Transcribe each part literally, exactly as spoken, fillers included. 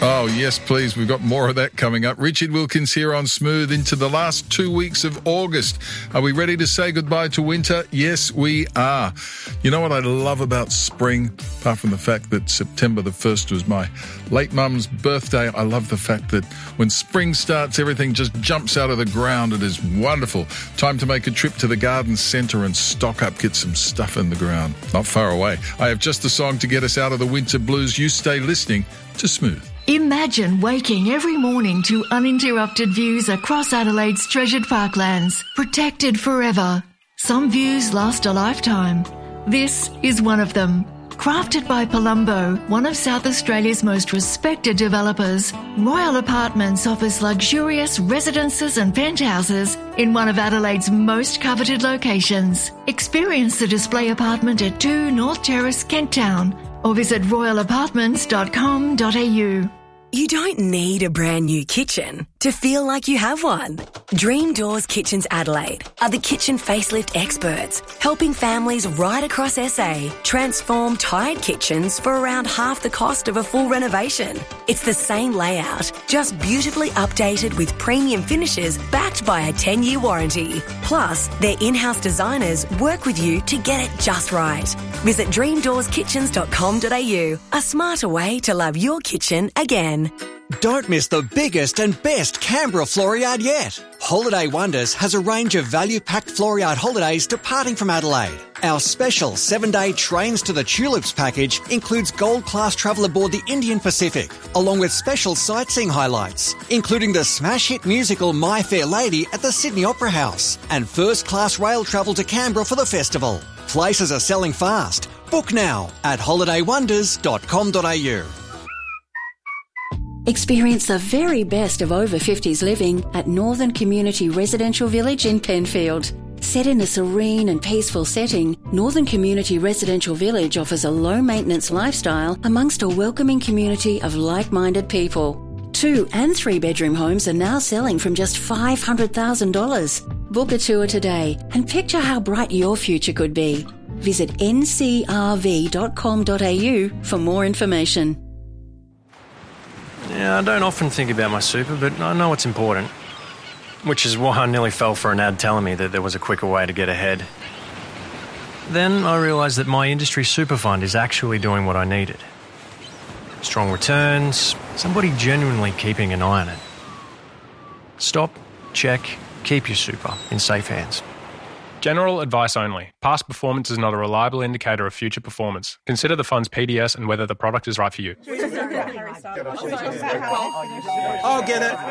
Oh, yes, please. We've got more of that coming up. Richard Wilkins here on Smooth into the last two weeks of August. Are we ready to say goodbye to winter? Yes, we are. You know what I love about spring? Apart from the fact that September the first was my late mum's birthday, I love the fact that when spring starts, everything just jumps out of the ground. It is wonderful. Time to make a trip to the garden centre and stock up, get some stuff in the ground. Not far away. I have just a song to get us out of the winter blues. You stay listening to Smooth. Imagine waking every morning to uninterrupted views across Adelaide's treasured parklands, protected forever. Some views last a lifetime. This is one of them. Crafted by Palumbo, one of South Australia's most respected developers, Royal Apartments offers luxurious residences and penthouses in one of Adelaide's most coveted locations. Experience the display apartment at two North Terrace, Kent Town, or visit royal apartments dot com dot a u. You don't need a brand new kitchen to feel like you have one. Dream Doors Kitchens Adelaide are the kitchen facelift experts, helping families right across S A transform tired kitchens for around half the cost of a full renovation. It's the same layout, just beautifully updated with premium finishes backed by a ten-year warranty. Plus, their in-house designers work with you to get it just right. Visit dream doors kitchens dot com dot a u, a smarter way to love your kitchen again. Don't miss the biggest and best Canberra floor yard yet. Holiday Wonders has a range of value-packed floor yard holidays departing from Adelaide. Our special seven-day Trains to the Tulips package includes gold-class travel aboard the Indian Pacific, along with special sightseeing highlights, including the smash hit musical My Fair Lady at the Sydney Opera House, and first-class rail travel to Canberra for the festival. Places are selling fast. Book now at holiday wonders dot com dot a u. Experience the very best of over fifties living at Northern Community Residential Village in Penfield. Set in a serene and peaceful setting, Northern Community Residential Village offers a low-maintenance lifestyle amongst a welcoming community of like-minded people. Two and three-bedroom homes are now selling from just five hundred thousand dollars. Book a tour today and picture how bright your future could be. Visit n c r v dot com dot a u for more information. Yeah, I don't often think about my super, but I know it's important. Which is why I nearly fell for an ad telling me that there was a quicker way to get ahead. Then I realised that my industry super fund is actually doing what I needed. Strong returns, somebody genuinely keeping an eye on it. Stop, check, keep your super in safe hands. General advice only. Past performance is not a reliable indicator of future performance. Consider the fund's P D S and whether the product is right for you. I'll get it.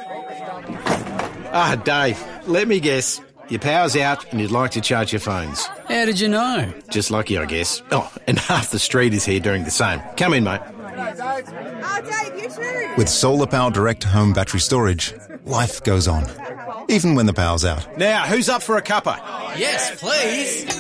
Ah, Dave, let me guess. Your power's out and you'd like to charge your phones. How did you know? Just lucky, I guess. Oh, and half the street is here doing the same. Come in, mate. Oh, Dave, you too. With Solar Power Direct Home Battery Storage, life goes on, even when the power's out. Now, who's up for a cuppa? Yes, please.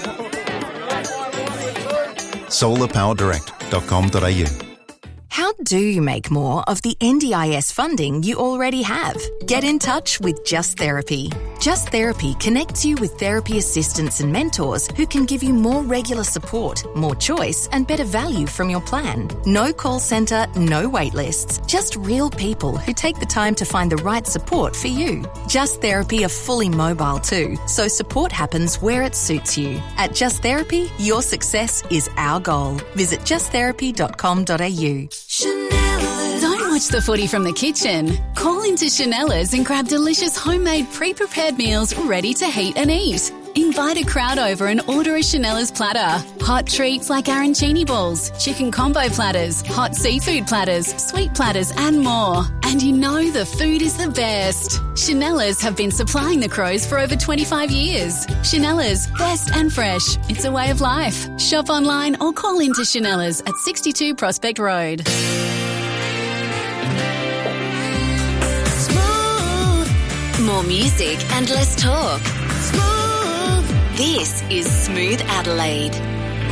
solar power direct dot com dot a u. How do you make more of the N D I S funding you already have? Get in touch with Just Therapy. Just Therapy connects you with therapy assistants and mentors who can give you more regular support, more choice, and better value from your plan. No call centre, no wait lists, just real people who take the time to find the right support for you. Just Therapy are fully mobile too, so support happens where it suits you. At Just Therapy, your success is our goal. Visit just therapy dot com dot a u. Don't watch the footy from the kitchen. Call into Chanela's and grab delicious homemade pre-prepared meals ready to heat and eat. Invite a crowd over and order a Chanela's platter. Hot treats like arancini balls, chicken combo platters, hot seafood platters, sweet platters and more. And you know the food is the best. Chanela's have been supplying the Crows for over twenty-five years. Chanela's, best and fresh. It's a way of life. Shop online or call into Chanela's at sixty-two Prospect Road. More music and less talk. Smooth. This is Smooth Adelaide.